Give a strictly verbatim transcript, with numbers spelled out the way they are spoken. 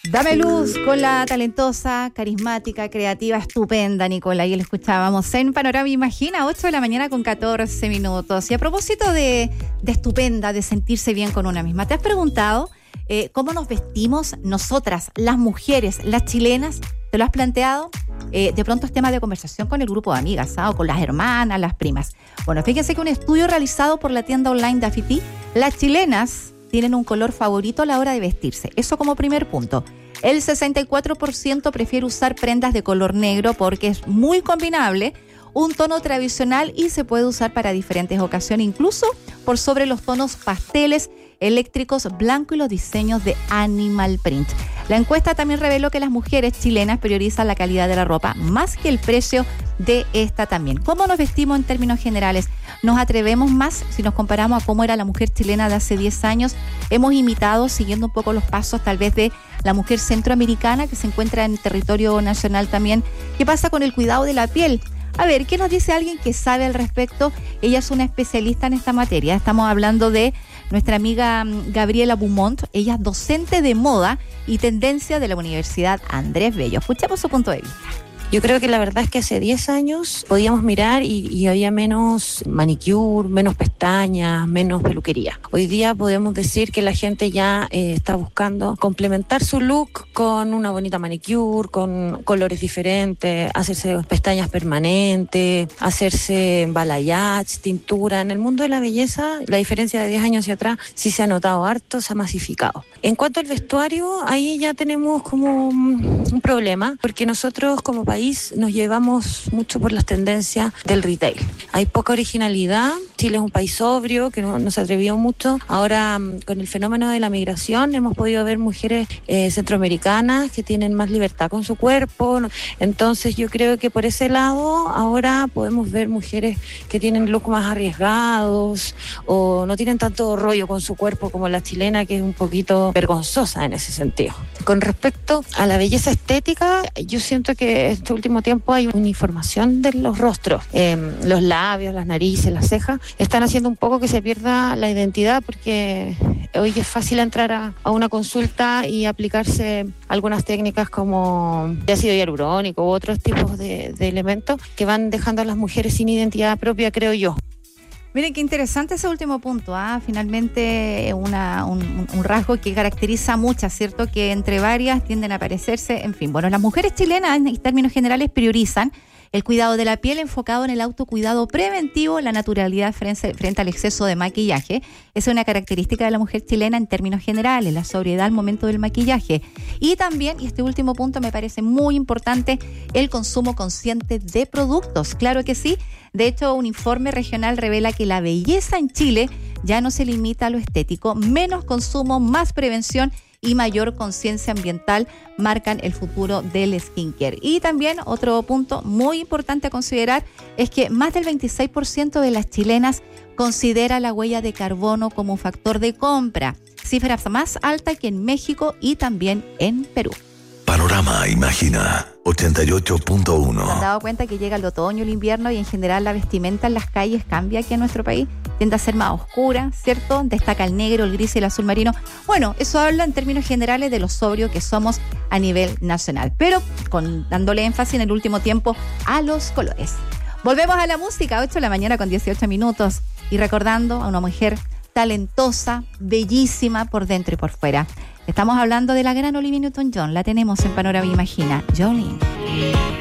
Dame luz con la talentosa, carismática, creativa, estupenda Nicola. Y la escuchábamos en Panorama Imagina, ocho de la mañana con catorce minutos. Y a propósito de, de estupenda, de sentirse bien con una misma, ¿te has preguntado eh, cómo nos vestimos nosotras, las mujeres, las chilenas? ¿Te lo has planteado? Eh, de pronto es tema de conversación con el grupo de amigas, ¿ah? O con las hermanas, las primas. Bueno, fíjense que un estudio realizado por la tienda online Dafiti, las chilenas tienen un color favorito a la hora de vestirse. Eso como primer punto. El sesenta y cuatro por ciento prefiere usar prendas de color negro porque es muy combinable, un tono tradicional y se puede usar para diferentes ocasiones, incluso por sobre los tonos pasteles, eléctricos, blanco y los diseños de animal print. La encuesta también reveló que las mujeres chilenas priorizan la calidad de la ropa más que el precio de esta también. ¿Cómo nos vestimos en términos generales? ¿Nos atrevemos más si nos comparamos a cómo era la mujer chilena de hace diez años? Hemos imitado, siguiendo un poco los pasos tal vez de la mujer centroamericana que se encuentra en territorio nacional también. ¿Qué pasa con el cuidado de la piel? A ver, ¿qué nos dice alguien que sabe al respecto? Ella es una especialista en esta materia. Estamos hablando de nuestra amiga Gabriela Beaumont. Ella es docente de moda y tendencia de la Universidad Andrés Bello. Escuchemos su punto de vista. Yo creo que la verdad es que hace diez años podíamos mirar y, y había menos manicure, menos pestañas, menos peluquería. Hoy día podemos decir que la gente ya eh, está buscando complementar su look con una bonita manicure, con colores diferentes, hacerse pestañas permanentes, hacerse balayage, tintura. En el mundo de la belleza, la diferencia de diez años hacia atrás sí se ha notado harto, se ha masificado. En cuanto al vestuario, ahí ya tenemos como un problema, porque nosotros como país nos llevamos mucho por las tendencias del retail. Hay poca originalidad. Chile es un país sobrio que no, no se atrevió mucho. Ahora, con el fenómeno de la migración, hemos podido ver mujeres eh, centroamericanas que tienen más libertad con su cuerpo. Entonces, yo creo que por ese lado, ahora podemos ver mujeres que tienen look más arriesgados o no tienen tanto rollo con su cuerpo como la chilena, que es un poquito vergonzosa en ese sentido. Con respecto a la belleza estética, yo siento que este último tiempo hay una uniformación de los rostros, eh, los labios, las narices, las cejas, están haciendo un poco que se pierda la identidad, porque hoy es fácil entrar a, a una consulta y aplicarse algunas técnicas como de ácido hialurónico u otros tipos de, de elementos que van dejando a las mujeres sin identidad propia, creo yo. Miren qué interesante ese último punto, ¿ah? Finalmente una, un, un rasgo que caracteriza a muchas, ¿cierto? Que entre varias tienden a parecerse, en fin. Bueno, las mujeres chilenas en términos generales priorizan el cuidado de la piel enfocado en el autocuidado preventivo, la naturalidad frente, frente al exceso de maquillaje. Esa es una característica de la mujer chilena en términos generales, la sobriedad al momento del maquillaje. Y también, y este último punto me parece muy importante, el consumo consciente de productos. Claro que sí. De hecho, un informe regional revela que la belleza en Chile ya no se limita a lo estético. Menos consumo, más prevención y mayor conciencia ambiental marcan el futuro del skincare. Y también otro punto muy importante a considerar es que más del veintiséis por ciento de las chilenas considera la huella de carbono como un factor de compra, cifra más alta que en México y también en Perú. Panorama Imagina ochenta y ocho punto uno. ¿Se han dado cuenta que llega el otoño, el invierno y en general la vestimenta en las calles cambia aquí en nuestro país? Tiende a ser más oscura, ¿cierto? Destaca el negro, el gris y el azul marino. Bueno, eso habla en términos generales de lo sobrio que somos a nivel nacional, pero con dándole énfasis en el último tiempo a los colores. Volvemos a la música, ocho de la mañana con dieciocho minutos, y recordando a una mujer talentosa, bellísima por dentro y por fuera. Estamos hablando de la gran Olivia Newton-John, la tenemos en Panorama Imagina, Jolene.